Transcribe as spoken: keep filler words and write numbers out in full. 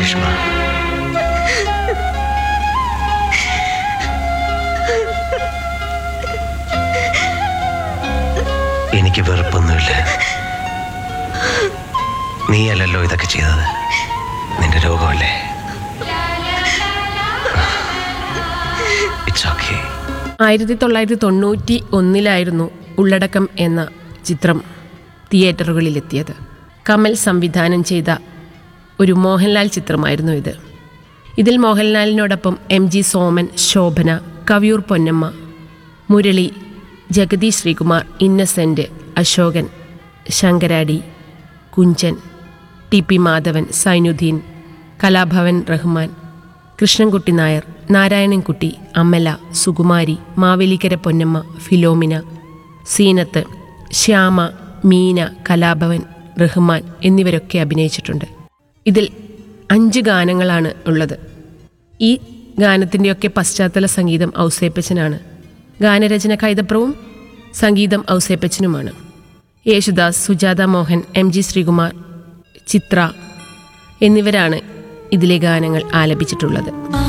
രേഷ്മ, എനിക്ക് വെറുപ്പൊന്നുമില്ല. നീയല്ലല്ലോ ഇതൊക്കെ ചെയ്തത്, നിന്റെ രോഗമല്ലേ. It's okay. ആയിരത്തി തൊള്ളായിരത്തി തൊണ്ണൂറ്റി ഒന്നിലായിരുന്നു ഉള്ളടക്കം എന്ന ചിത്രം തിയേറ്ററുകളിലെത്തിയത്. കമൽ സംവിധാനം ചെയ്ത ഒരു മോഹൻലാൽ ചിത്രമായിരുന്നു ഇത്. ഇതിൽ മോഹൻലാലിനോടൊപ്പം M G Soman, Shobhana, Kaviyoor Ponnamma, Murali, Jagathy Sreekumar, innocent, Ashokan, Sankaradi, Kunchan, T P Madhavan, Zainuddin, Kalabhavan Rahman, Krishnankutty Nair, Narayanankutty, Amala, Sukumari, Mavelikkara Ponnamma, Philomena, Zeenath, Shyama, Meena, Kalabhavan Rahman എന്നിവരൊക്കെ അഭിനയിച്ചിട്ടുണ്ട്. ഇതിൽ അഞ്ച് ഗാനങ്ങളാണ് ഉള്ളത്. ഈ ഗാനത്തിൻ്റെയൊക്കെ പശ്ചാത്തല സംഗീതം ഔസേപ്പച്ചനാണ്. ഗാനരചന കൈതപ്രവും സംഗീതം ഔസേപ്പച്ചനുമാണ്. യേശുദാസ്, സുജാത മോഹൻ, എം ജി ശ്രീകുമാർ, ചിത്ര എന്നിവരാണ് ഇതിലെ ഗാനങ്ങൾ ആലപിച്ചിട്ടുള്ളത്.